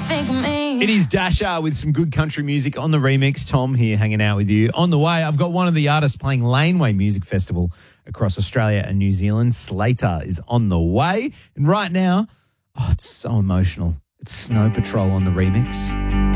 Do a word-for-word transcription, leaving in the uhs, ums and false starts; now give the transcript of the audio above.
think of me. It is Dasher with some good country music on the remix. Tom here hanging out with you. On the way, I've got one of the artists playing Laneway Music Festival across Australia and New Zealand. Slater is on the way. And right now, oh, it's so emotional. It's Snow Patrol on the remix.